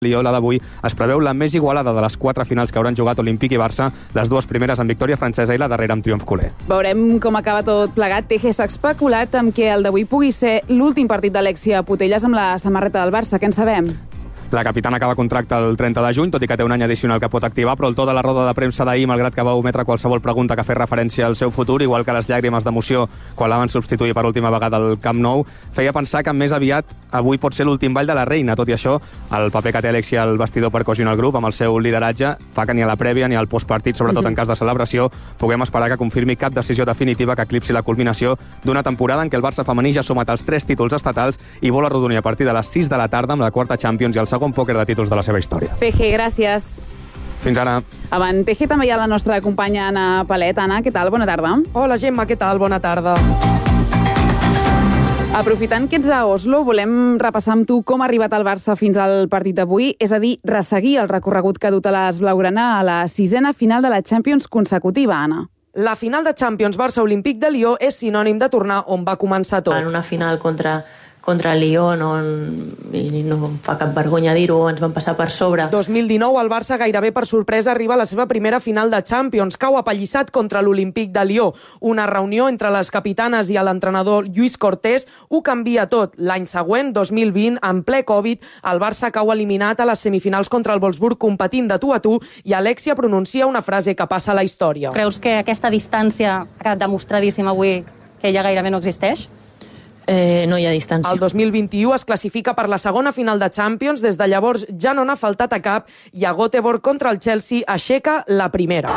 Lió, la d'avui, es preveu la més igualada de les 4 finals que hauran jugat Olímpic i Barça, les 2 primeres amb victòria francesa i la darrera amb triomf culer. Veurem com acaba tot plegat. TG s'ha especulat amb que el d'avui pugui ser l'últim partit d'Alexia Putellas amb la samarreta del Barça. Què en sabem? La capitana acaba contracte el 30 de juny, tot i que té un any addicional que pot activar, però el to de la roda de premsa d'ahir, malgrat que va ometre qualsevol pregunta que fes referència al seu futur, igual que les llàgrimes d'emoció quan la van substituir per última vegada al Camp Nou, feia pensar que més aviat avui pot ser l'últim ball de la reina. Tot i això, el paper que té Alexia al vestidor per cohesionar el grup, amb el seu lideratge, fa que ni a la prèvia ni al postpartit, sobretot en cas de celebració, puguem esperar que confirmi cap decisió definitiva que eclipsi la culminació d'una temporada en què el Barça femení ja ha sumat els 3 títols estatals i vol arrodonir a partir de les 6 de la tarda amb la quarta Champions i el segon pòquer de títols de la seva història. TG, gràcies. Fins ara. Avant TG també hi ha la nostra companya Anna Palet. Anna, què tal? Bona tarda. Hola, Gemma, què tal? Bona tarda. Aprofitant que ets a Oslo, volem repassar amb tu com ha arribat el Barça fins al partit d'avui, és a dir, resseguir el recorregut que ha dut a les Blaugrana a la 6a final de la Champions consecutiva, Anna. La final de Champions Barça Olímpic de Lió és sinònim de tornar on va començar tot. En una final contra Lyon, i no em fa cap vergonya dir-ho, ens van passar per sobre. 2019, el Barça gairebé per sorpresa arriba a la seva primera final de Champions, cau apallissat contra l'Olímpic de Lió. Una reunió entre les capitanes i l'entrenador Lluís Cortés ho canvia tot. L'any següent, 2020, en ple Covid, el Barça cau eliminat a les semifinals contra el Wolfsburg competint de tu a tu i Alexia pronuncia una frase que passa a la història. Creus que aquesta distància ha quedat demostradíssima avui que ja gairebé no existeix? No hi ha distància. El 2021 es classifica per la segona final de Champions, des de llavors ja no n'ha faltat a cap i a Göteborg contra el Chelsea aixeca la primera.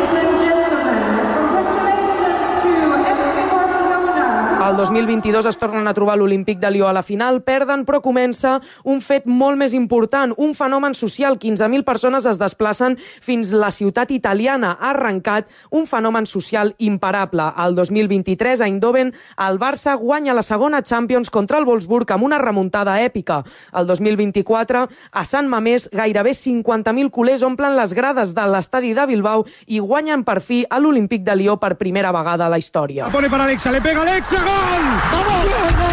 El 2022 es tornen a trobar l'Olímpic de Lió a la final, perden, però comença un fet molt més important, un fenomen social. 15.000 persones es desplacen fins la ciutat italiana. Ha arrencat un fenomen social imparable. El 2023, a Eindhoven, el Barça guanya la segona Champions contra el Wolfsburg amb una remuntada èpica. El 2024, a Sant Mamés, gairebé 50.000 culers omplen les grades de l'estadi de Bilbao i guanyen per fi a l'Olímpic de Lió per primera vegada a la història. La pone para Alexa, le pega Alexa, ¡gol! ¡Vamos!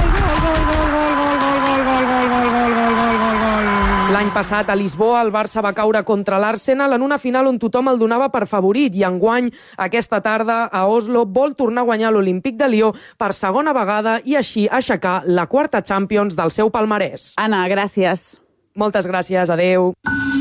L'any passat, a Lisboa, el Barça va caure contra l'Arsenal en una final on tothom el donava per favorit i enguany, aquesta tarda, a Oslo, vol tornar a guanyar l'Olímpic de Lió per segona vegada i així aixecar la quarta Champions del seu palmarès. Anna, gràcies. Moltes gràcies, adeu.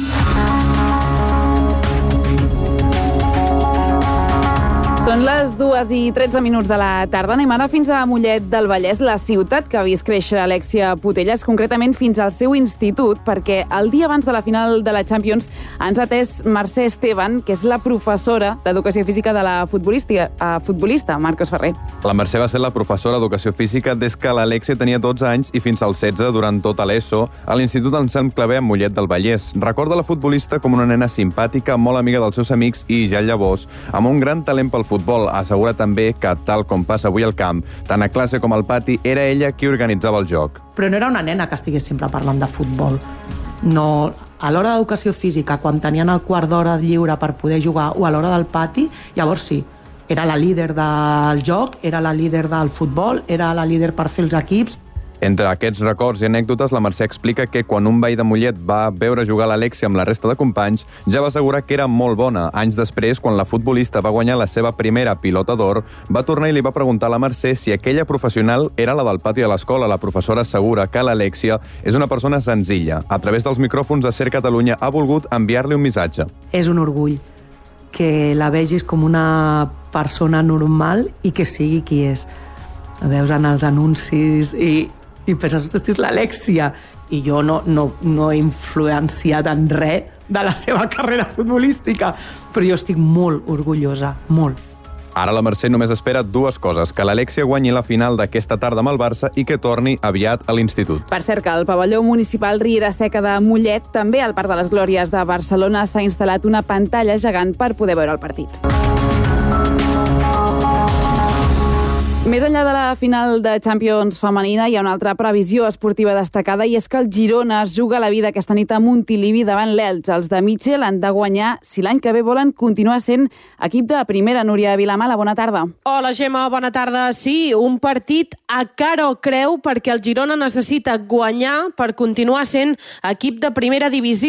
Són les 2:13 de la tarda. Anem ara fins a Mollet del Vallès, la ciutat que ha vist créixer Alexia Putellas, concretament fins al seu institut, perquè el dia abans de la final de la Champions ens ha atès Mercè Esteban, que és la professora d'Educació Física de la futbolista Marcos Ferrer. La Mercè va ser la professora d'Educació Física des que l'Alexia tenia 12 anys i fins als 16 durant tota l'ESO a l'Institut Anselm Clavé a Mollet del Vallès. Recorda la futbolista com una nena simpàtica, molt amiga dels seus amics i, ja llavors, amb un gran talent pel futbol. Assegura també que, tal com passa avui al camp, tant a classe com al pati, era ella qui organitzava el joc. Però no era una nena que estigués sempre parlant de futbol. No, a l'hora d'educació física, quan tenien el quart d'hora lliure per poder jugar, o a l'hora del pati, llavors sí, era la líder del joc, era la líder del futbol, era la líder per fer els equips. Entre aquests records i anècdotes, la Mercè explica que quan un veí de Mollet va veure jugar l'Alexia amb la resta de companys, ja va assegurar que era molt bona. Anys després, quan la futbolista va guanyar la seva primera pilota d'or, va tornar i li va preguntar a la Mercè si aquella professional era la del pati de l'escola. La professora assegura que l'Alexia és una persona senzilla. A través dels micròfons de Ser Catalunya ha volgut enviar-li un missatge. És un orgull que la vegis com una persona normal i que sigui qui és. La veus en els anuncis i penses, és l'Alexia. I jo no he influenciat en res de la seva carrera futbolística, però jo estic molt orgullosa, molt. Ara la Mercè només espera 2 coses, que l'Alexia guanyi la final d'aquesta tarda amb el Barça i que torni aviat a l'institut. Per cert, que al pavelló municipal Riera Seca de Mollet, també al Parc de les Glòries de Barcelona, s'ha instal·lat una pantalla gegant per poder veure el partit. Més enllà de la final de Champions femenina, hi ha una altra previsió esportiva destacada i és que el Girona es juga la vida aquesta nit a Montilivi davant l'Elx. Els de Mitchell han de guanyar si l'any que ve volen continuar sent equip de primera. Núria Vilamala, bona tarda. Hola, Gemma, bona tarda. Sí, un partit a cara o creu perquè el Girona necessita guanyar per continuar sent equip de primera divisió.